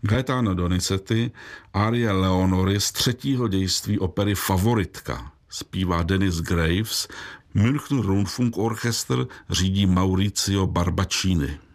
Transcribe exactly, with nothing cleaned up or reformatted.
Gaetano Donizetti, árie Leonory z třetího dějství opery Favoritka. Zpívá Dennis Graves, München Rundfunk Orchester řídí Mauricio Barbaccini.